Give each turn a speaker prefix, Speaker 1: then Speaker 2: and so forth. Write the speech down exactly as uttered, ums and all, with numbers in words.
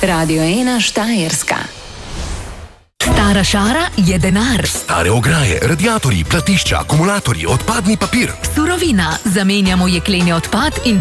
Speaker 1: Radio ena Štajerska.
Speaker 2: Stara šara je denar.
Speaker 3: Stare ograje, radiatorji, platišča, akumulatorji, odpadni papir.
Speaker 2: Surovina. Zamenjamo jekleni odpad in